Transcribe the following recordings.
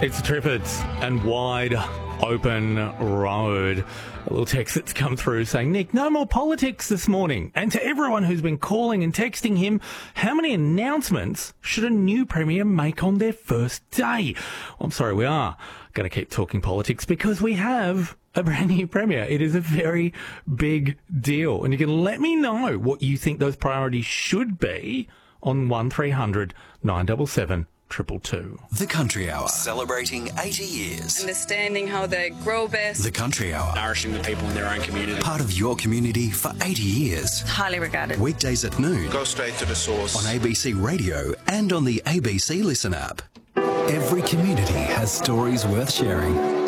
It's the Triffids and Wide Open Road. A little text that's come through saying, Nick, no more politics this morning. And to everyone who's been calling and texting him, how many announcements should a new Premier make on their first day? Well, I'm sorry, we are going to keep talking politics because we have a brand new Premier. It is a very big deal. And you can let me know what you think those priorities should be on 1300 977 222. The Country Hour, celebrating 80 years. Understanding how they grow best. The Country Hour, nourishing the people in their own community. Part of your community for 80 years. Highly regarded. Weekdays at noon. Go straight to the source. On ABC Radio and on the ABC Listen app. Every community has stories worth sharing.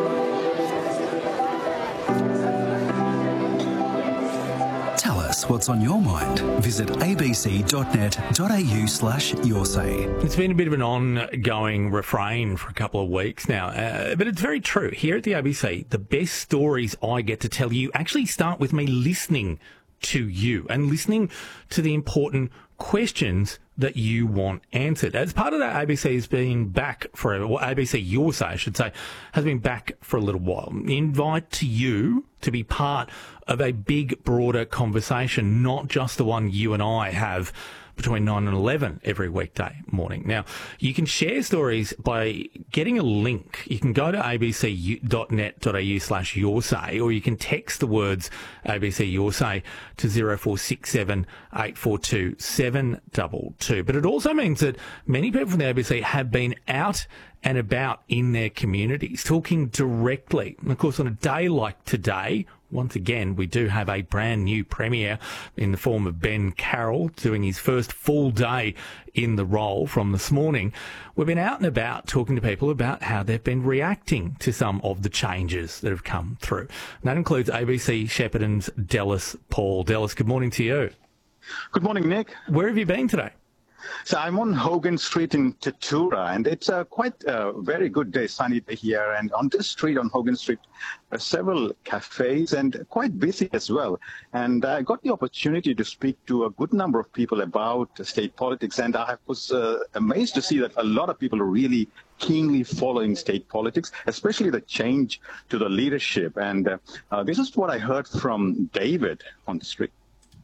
Tell us what's on your mind. Visit abc.net.au/yoursay. It's been a bit of an ongoing refrain for a couple of weeks now, but it's very true. Here at the ABC, the best stories I get to tell you actually start with me listening to you and listening to the important questions that you want answered. As part of that, ABC has been back for, well, ABC Your Say, I should say, has been back for a little while. Invite to you to be part of a big, broader conversation, not just the one you and I have between 9 and 11 every weekday morning. Now, you can share stories by getting a link. You can go to abc.net.au/yoursay, or you can text the words ABC Your Say to 0467 842 722. But it also means that many people from the ABC have been out and about in their communities, talking directly. And of course, on a day like today, once again, we do have a brand new Premier in the form of Ben Carroll doing his first full day in the role from this morning. We've been out and about talking to people about how they've been reacting to some of the changes that have come through. And that includes ABC Shepparton's Dallas Paul. Dallas, good morning to you. Good morning, Nick. Where have you been today? So I'm on Hogan Street in Tatura, and it's quite a very good day, sunny day here. And on this street, on Hogan Street, several cafes and quite busy as well. And I got the opportunity to speak to a good number of people about state politics, and I was amazed to see that a lot of people are really keenly following state politics, especially the change to the leadership. And this is what I heard from David on the street.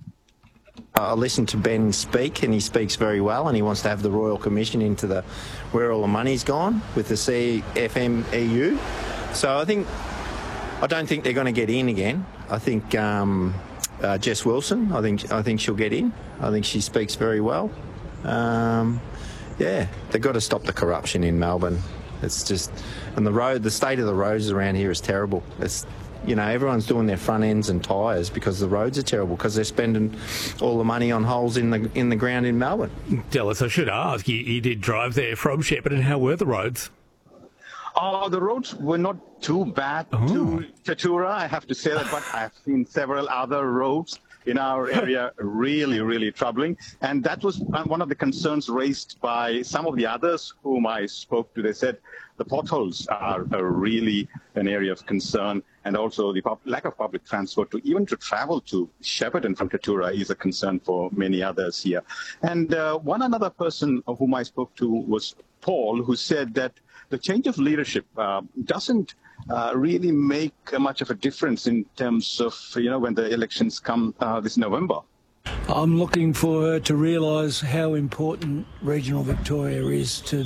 I listened to Ben speak, and he speaks very well, and he wants to have the Royal Commission into where all the money's gone with the CFMEU. So I don't think they're going to get in again. I think Jess Wilson, I think she'll get in. I think she speaks very well. They've got to stop the corruption in Melbourne. It's just, and the state of the roads around here is terrible. Everyone's doing their front ends and tyres because the roads are terrible, because they're spending all the money on holes in the ground in Melbourne. Dallas, I should ask, you did drive there from Shepparton. How were the roads? Oh, the roads were not too bad to Tatura, I have to say that, but I've seen several other roads in our area really, really troubling. And that was one of the concerns raised by some of the others whom I spoke to. They said the potholes are really an area of concern, and also the lack of public transport even to travel to Shepparton from Tatura is a concern for many others here. And one another person whom I spoke to was Paul, who said that the change of leadership doesn't really make much of a difference in terms of, when the elections come this November. I'm looking for her to realise how important regional Victoria is for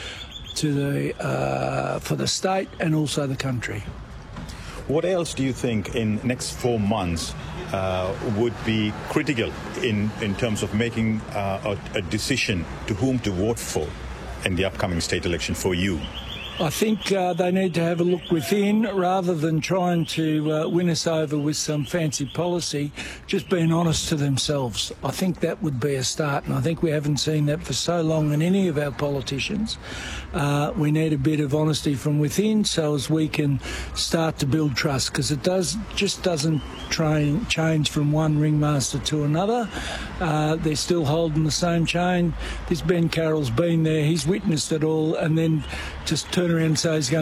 the state and also the country. What else do you think in next 4 months would be critical in terms of making a decision to whom to vote for in the upcoming state election for you? I think they need to have a look within rather than trying to win us over with some fancy policy, just being honest to themselves. I think that would be a start, and I think we haven't seen that for so long in any of our politicians. We need a bit of honesty from within so as we can start to build trust, because it doesn't change from one ringmaster to another. They're still holding the same chain. This Ben Carroll's been there, he's witnessed it all, and then just turn around and say he's going